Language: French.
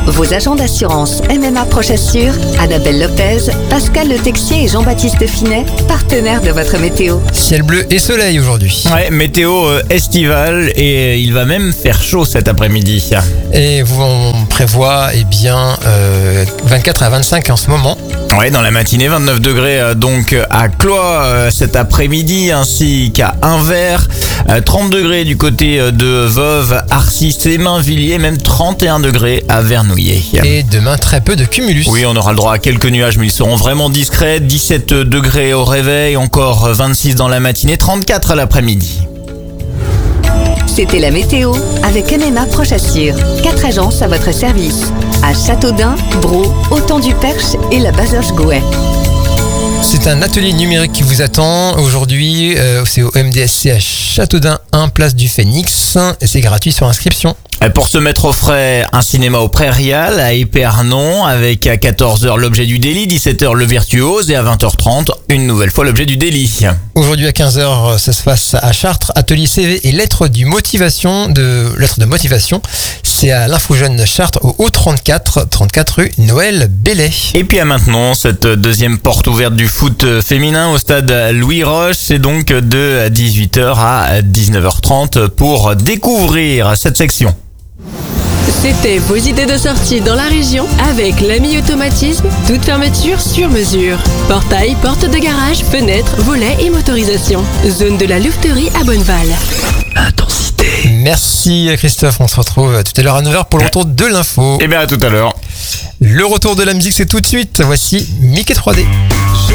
Vos agents d'assurance MMA Prochassure, Annabelle Lopez, Pascal Le Texier et Jean-Baptiste Finet, partenaires de votre météo. Ciel bleu et soleil aujourd'hui. Ouais, météo estivale et il va même faire chaud cet après-midi. Et on prévoit 24 à 25 en ce moment. Ouais, dans la matinée, 29 degrés donc à Cloix cet après-midi ainsi qu'à Anvers, 30 degrés du côté de Voves, Arcis et Mainvilliers, même 31 degrés à Vernouillet. Et demain, très peu de cumulus. Oui, on aura le droit à quelques nuages, mais ils seront vraiment discrets. 17 degrés au réveil, encore 26 dans la matinée, 34 à l'après-midi. C'était la météo avec MMA Prochassure. 4 agences à votre service. À Châteaudun, Braux, Autant-du-Perche et la Bazoche-Gouet. C'est un atelier numérique qui vous attend. Aujourd'hui, c'est au MDSC à Châteaudun 1, place du Phénix. Et c'est gratuit sur inscription. Pour se mettre au frais, un cinéma au Prairial à Épernon avec à 14h l'objet du délit, 17h le virtuose et à 20h30 une nouvelle fois l'objet du délit. Aujourd'hui à 15h, ça se passe à Chartres. Atelier CV et lettres de motivation. C'est à l'Info Jeune Chartres au 34 rue Noël Bellet. Et puis à maintenant, cette deuxième porte ouverte du foot féminin au stade Louis Roche, c'est donc de 18h à 19h30 pour découvrir cette section. C'était vos idées de sortie dans la région avec l'AMI Automatisme, toute fermeture sur mesure. Portail, porte de garage, fenêtres, volets et motorisation. Zone de la louveterie à Bonneval. Intensité. Merci Christophe, on se retrouve tout à l'heure à 9h pour le retour de l'info. Et bien à tout à l'heure. Le retour de la musique c'est tout de suite, voici Mickey 3D.